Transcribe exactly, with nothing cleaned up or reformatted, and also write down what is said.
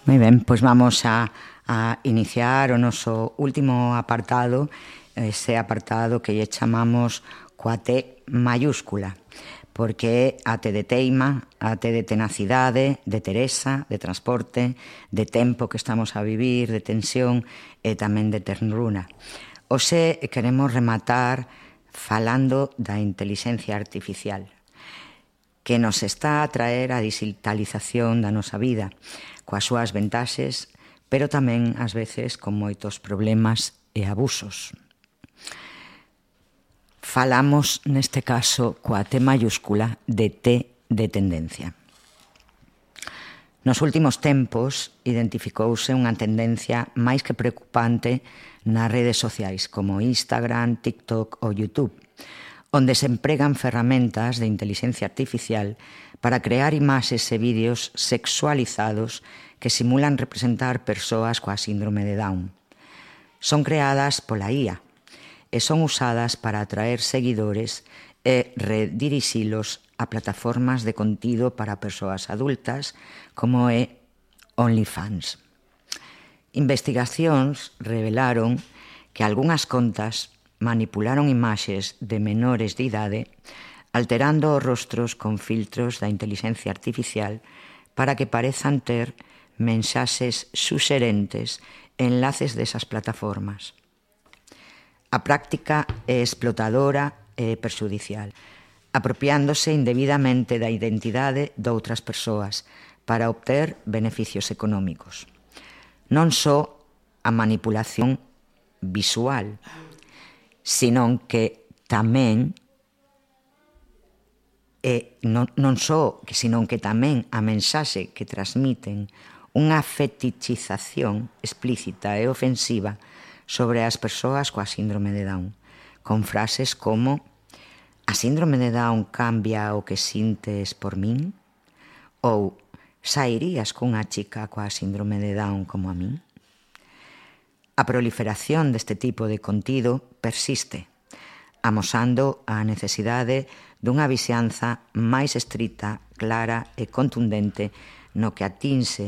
Moi ben, pois vamos a, a iniciar o noso último apartado, ese apartado que lle chamamos coa T mayúscula, porque é a T de teima, a T de tenacidade, de Teresa, de transporte, de tempo que estamos a vivir, de tensión e tamén de ternura. Hoxe queremos rematar falando da intelixencia artificial, que nos está a traer a digitalización da nosa vida, coas súas ventaxes, pero tamén, ás veces, con moitos problemas e abusos. Falamos, neste caso, coa T mayúscula de T de tendencia. Nos últimos tempos, identificouse unha tendencia máis que preocupante nas redes sociais, como Instagram, TikTok ou YouTube, onde se empregan ferramentas de intelixencia artificial para crear imaxes e vídeos sexualizados que simulan representar persoas coa síndrome de Down. Son creadas pola I A e son usadas para atraer seguidores e redirixilos a plataformas de contido para persoas adultas, como é OnlyFans. Investigacións revelaron que algunhas contas manipularon imaxes de menores de idade alterando os rostros con filtros da intelixencia artificial para que parezan ter mensaxes suxerentes e enlaces desas plataformas. A práctica é explotadora e perxudicial, apropiándose indebidamente da identidade de outras persoas para obter beneficios económicos. Non só a manipulación visual, senón que tamén e non, non só, senón que tamén a mensaxe que transmiten unha fetichización explícita e ofensiva sobre as persoas coa síndrome de Down, con frases como "a síndrome de Down cambia o que sintes por min?" ou "sairías cunha chica coa síndrome de Down como a min?" A proliferación deste tipo de contido persiste, amosando a necesidade dunha vixianza máis estrita, clara e contundente no que atinse